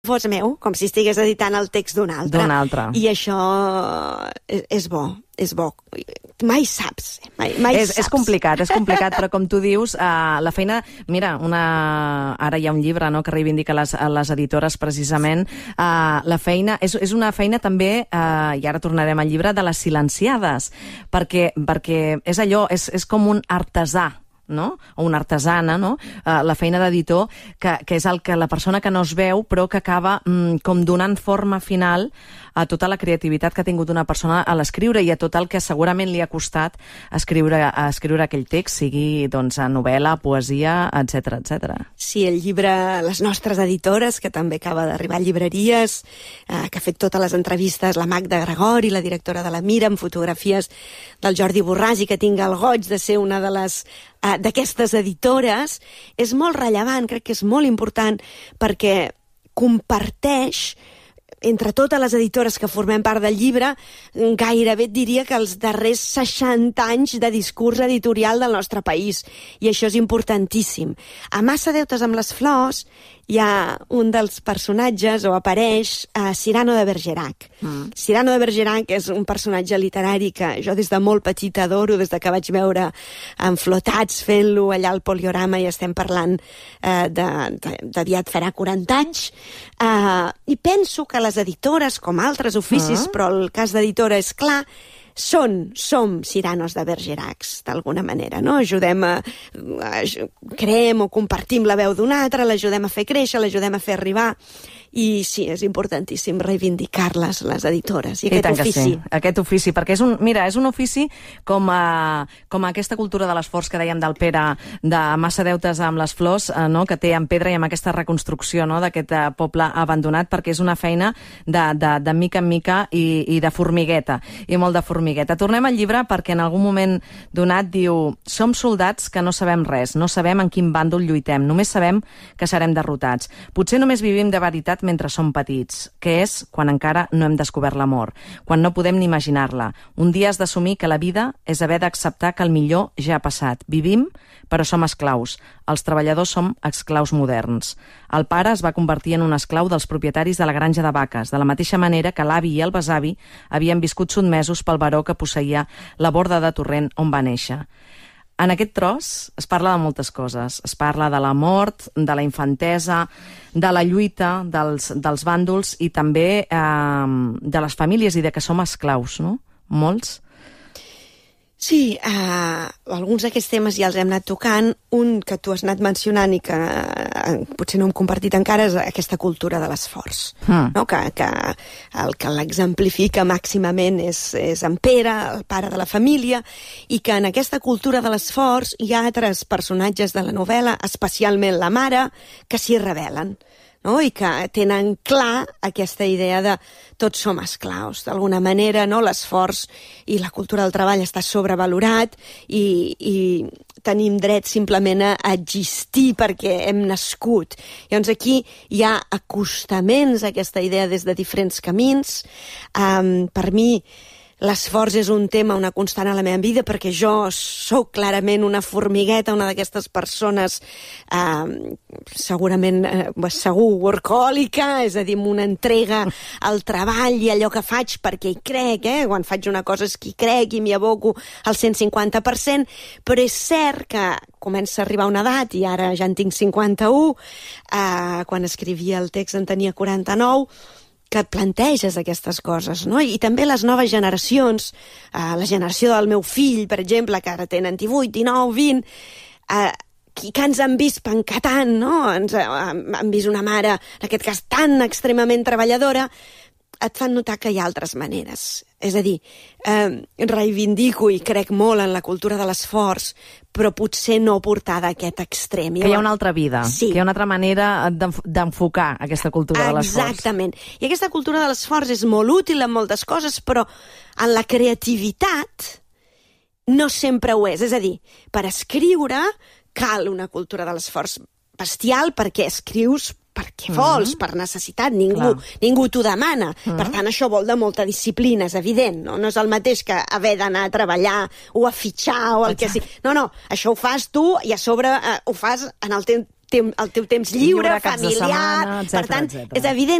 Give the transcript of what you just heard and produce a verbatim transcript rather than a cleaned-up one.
fos meu, com si estigués editant el text d'un altre. D'un altre. I això és, és bo, és bo. Mai saps, mai, mai és, saps. És complicat, és complicat, però com tu dius, uh, la feina... Mira, una... ara hi ha un llibre, no?, que reivindica les, les editores, precisament. Uh, la feina... És, és una feina també, uh, i ara tornarem al llibre, de les silenciades, perquè, perquè és allò, és, és com un artesà, no? O una artesana, no? Uh, la feina d'editor, que, que és el que la persona que no es veu, però que acaba mm, com donant forma final a tota la creativitat que ha tingut una persona a l'escriure i a tot el que segurament li ha costat escriure, a escriure aquell text, sigui doncs, a novel·la, poesia, etcètera, etcètera. Sí, el llibre Les nostres editores, que també acaba d'arribar a llibreries, eh, que ha fet totes les entrevistes la Magda Gregori, la directora de la Mira, amb fotografies del Jordi Borràs, i que tinc el goig de ser una de les eh, d'aquestes editores, és molt rellevant, crec que és molt important, perquè comparteix entre totes les editores que formem part del llibre, gairebé et diria que els darrers seixanta anys de discurs editorial del nostre país. I això és importantíssim. A Massa deutes amb les flors hi ha un dels personatges, o apareix, a Cyrano de Bergerac. Mm. Cyrano de Bergerac és un personatge literari que jo des de molt petita adoro, des de que vaig veure en Flotats fent-lo allà al Poliorama, i estem parlant eh, d'aviat farà quaranta anys. Eh, I penso que les editores, com altres oficis, uh-huh. però el cas d'editora és clar, són, som Cyranos de Bergeracs, d'alguna manera, no? Ajudem a, a... creem o compartim la veu d'un altre, l'ajudem a fer créixer, l'ajudem a fer arribar, i sí, és importantíssim reivindicar-les, les editores, i, I aquest ofici. Sí, aquest ofici, perquè és un, mira, és un ofici com, a, com a aquesta cultura de l'esforç que dèiem del Pere, de Massa deutes amb les flors, eh, no?, que té en pedra i amb aquesta reconstrucció, no?, d'aquest eh, poble abandonat, perquè és una feina de, de, de mica en mica i, i de formigueta, i molt de formigueta. Tornem al llibre perquè en algun moment donat diu: som soldats que no sabem res, no sabem en quin bàndol lluitem, només sabem que serem derrotats. Potser només vivim de veritat mentre som petits, que és quan encara no hem descobert l'amor, quan no podem ni imaginar-la. Un dia has d'assumir que la vida és haver d'acceptar que el millor ja ha passat. Vivim, però som esclaus. Els treballadors som esclaus moderns. El pare es va convertir en un esclau dels propietaris de la granja de vaques, de la mateixa manera que l'avi i el besavi havien viscut sotmesos pel baró que posseïa la borda de torrent on va néixer. En aquest tros es parla de moltes coses. Es parla de la mort, de la infantesa, de la lluita, dels, dels bàndols i també eh, de les famílies i de que som esclaus, no? Molts. Sí, uh, alguns d'aquests temes ja els hem anat tocant. Un que tu has anat mencionant i que uh, potser no hem compartit encara és aquesta cultura de l'esforç, mm. no? que, que el que l'exemplifica màximament és, és en Pere, el pare de la família, i que en aquesta cultura de l'esforç hi ha altres personatges de la novel·la, especialment la mare, que s'hi rebel·len. No? I que tenen clar aquesta idea de tots som esclaus, d'alguna manera, no? L'esforç i la cultura del treball està sobrevalorat i, i tenim dret simplement a existir perquè hem nascut. Llavors aquí hi ha acostaments a aquesta idea des de diferents camins. Um, per mi l'esforç és un tema, una constant a la meva vida, perquè jo sóc clarament una formigueta, una d'aquestes persones eh, segurament, eh, segur, workahòlica, és a dir, amb una entrega al treball i allò que faig perquè hi crec, eh? Quan faig una cosa és que hi crec i m'hi aboco al cent cinquanta per cent, però és cert que comença a arribar una edat, i ara ja en tinc cinquanta-u, eh, quan escrivia el text en tenia quaranta-nou, que et planteges aquestes coses, no? I també les noves generacions, eh, la generació del meu fill, per exemple, que ara tenen divuit, dinou, vint, eh, que ens han vist pencatant, no? Ens eh, han vist una mare, en aquest cas, tan extremament treballadora, et fan notar que hi ha altres maneres. És a dir, eh, reivindico i crec molt en la cultura de l'esforç, però potser no portada a aquest extrem. Que hi ha una altra vida, sí. que hi ha una altra manera d'enfocar aquesta cultura de l'esforç. Exactament. I aquesta cultura de l'esforç és molt útil en moltes coses, però en la creativitat no sempre ho és. És a dir, per escriure cal una cultura de l'esforç bestial perquè escrius perquè vols, mm-hmm. per necessitat, ningú, ningú t'ho demana. Mm-hmm. Per tant, això vol de molta disciplina, és evident, no? No és el mateix que haver d'anar a treballar o a fitxar o el Exacte. que sigui. No, no, això ho fas tu i a sobre eh, ho fas en el teu tem, el teu temps lliure, Lliure, caps de familiar... setmana, etcètera, per tant, etcètera. és evident